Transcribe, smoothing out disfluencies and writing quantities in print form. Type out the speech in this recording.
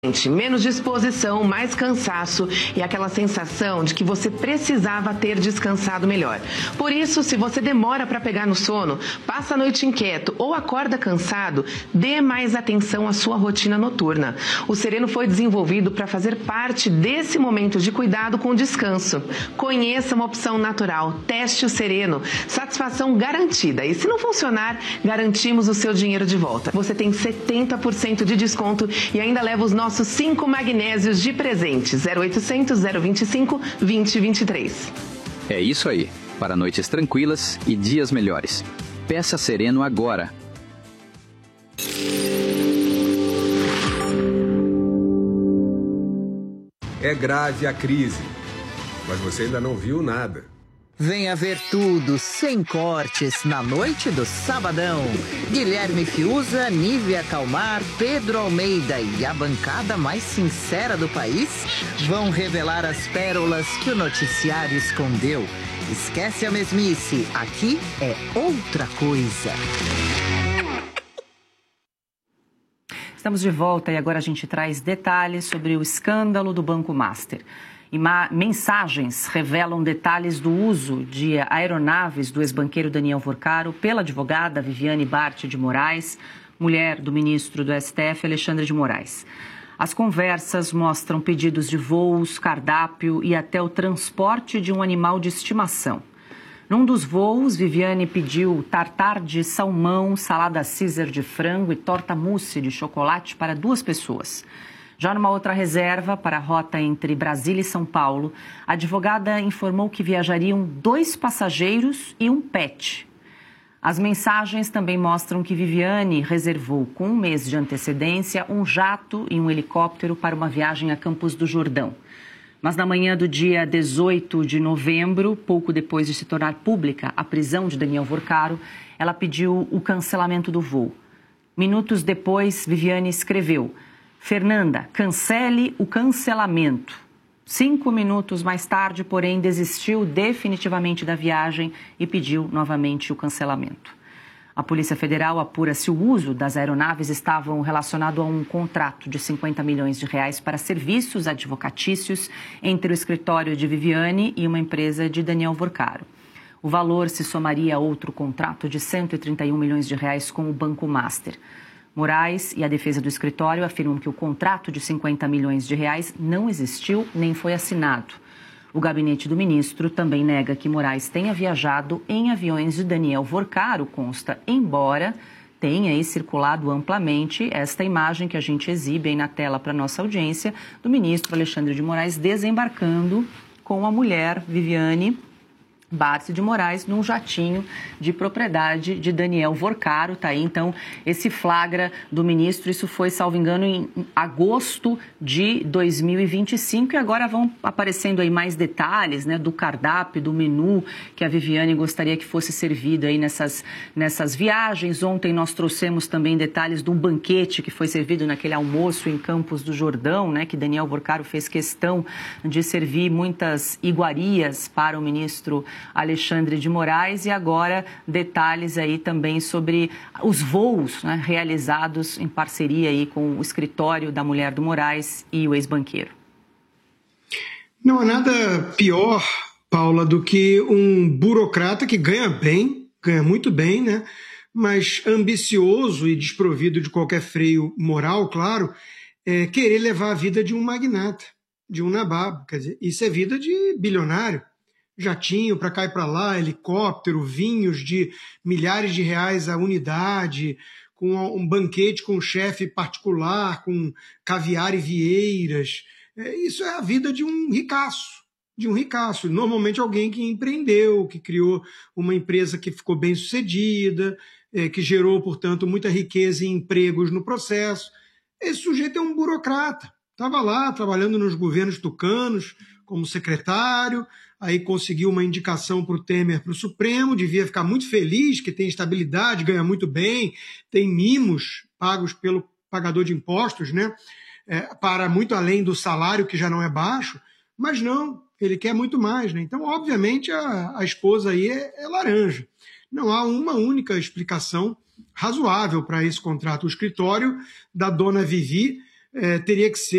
Menos disposição, mais cansaço e aquela sensação de que você precisava ter descansado melhor. Por isso, se você demora para pegar no sono, passa a noite inquieto ou acorda cansado, dê mais atenção à sua rotina noturna. O Sereno foi desenvolvido para fazer parte desse momento de cuidado com o descanso. Conheça uma opção natural, teste o Sereno, satisfação garantida. E se não funcionar, garantimos o seu dinheiro de volta. Você tem 70% de desconto e ainda leva os nossos 5 magnésios de presente. 0800 025 2023. É isso aí. Para noites tranquilas e dias melhores. Peça Sereno agora. É grave a crise, mas você ainda não viu nada. Venha ver tudo, sem cortes, na noite do Sabadão. Guilherme Fiuza, Nívia Calmar, Pedro Almeida e a bancada mais sincera do país vão revelar as pérolas que o noticiário escondeu. Esquece a mesmice, aqui é outra coisa. Estamos de volta e agora a gente traz detalhes sobre o escândalo do Banco Master. E mensagens revelam detalhes do uso de aeronaves do ex-banqueiro Daniel Vorcaro pela advogada Viviane Bart de Moraes, mulher do ministro do STF, Alexandre de Moraes. As conversas mostram pedidos de voos, cardápio e até o transporte de um animal de estimação. Num dos voos, Viviane pediu tartar de salmão, salada Caesar de frango e torta mousse de chocolate para 2 pessoas. Já numa outra reserva, para a rota entre Brasília e São Paulo, a advogada informou que viajariam 2 passageiros e um pet. As mensagens também mostram que Viviane reservou com 1 mês de antecedência um jato e um helicóptero para uma viagem a Campos do Jordão. Mas na manhã do dia 18 de novembro, pouco depois de se tornar pública a prisão de Daniel Vorcaro, ela pediu o cancelamento do voo. Minutos depois, Viviane escreveu: Fernanda, cancele o cancelamento. 5 minutos mais tarde, porém, desistiu definitivamente da viagem e pediu novamente o cancelamento. A Polícia Federal apura se o uso das aeronaves estava relacionado a um contrato de 50 milhões de reais para serviços advocatícios entre o escritório de Viviane e uma empresa de Daniel Vorcaro. O valor se somaria a outro contrato de 131 milhões de reais com o Banco Master. Moraes e a defesa do escritório afirmam que o contrato de 50 milhões de reais não existiu nem foi assinado. O gabinete do ministro também nega que Moraes tenha viajado em aviões de Daniel Vorcaro, consta, embora tenha aí circulado amplamente esta imagem que a gente exibe aí na tela para nossa audiência, do ministro Alexandre de Moraes desembarcando com a mulher Viviane Bart de Moraes num jatinho de propriedade de Daniel Vorcaro. Tá aí, então, esse flagra do ministro. Isso foi, salvo engano, em agosto de 2025. E agora vão aparecendo aí mais detalhes, né, do cardápio, do menu que a Viviane gostaria que fosse servido aí nessas viagens. Ontem nós trouxemos também detalhes de um banquete que foi servido naquele almoço em Campos do Jordão, né, que Daniel Vorcaro fez questão de servir muitas iguarias para o ministro Alexandre de Moraes. E agora detalhes aí também sobre os voos, né, realizados em parceria aí com o escritório da mulher do Moraes e o ex-banqueiro. Não há nada pior, Paula, do que um burocrata que ganha bem, ganha muito bem, né, mas ambicioso e desprovido de qualquer freio moral, claro, querer levar a vida de um magnata, de um nababo. Quer dizer, isso é vida de bilionário. Jatinho para cá e para lá, helicóptero, vinhos de milhares de reais a unidade, com um banquete com um chefe particular, com caviar e vieiras. Isso é a vida de um ricaço. Normalmente alguém que empreendeu, que criou uma empresa que ficou bem sucedida, que gerou, portanto, muita riqueza e empregos no processo. Esse sujeito é um burocrata. Estava lá trabalhando nos governos tucanos como secretário, aí conseguiu uma indicação para o Temer para o Supremo, devia ficar muito feliz, que tem estabilidade, ganha muito bem, tem mimos pagos pelo pagador de impostos, né? Para muito além do salário, que já não é baixo, mas não, ele quer muito mais, né? Então, obviamente, a esposa aí é laranja. Não há uma única explicação razoável para esse contrato. O escritório da dona Vivi teria que ser